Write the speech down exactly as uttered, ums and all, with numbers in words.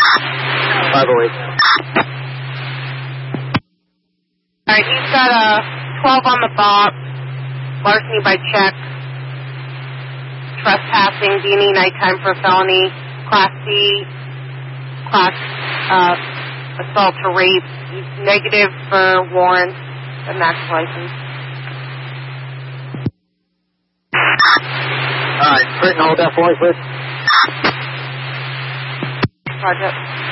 five oh eight. Alright, he's got a twelve on the box, larceny by check, trespassing, D and E nighttime for felony, Class C, Class uh, assault to rape. He's negative for warrant, the max license. Alright, Britain, hold that for me, please. Project.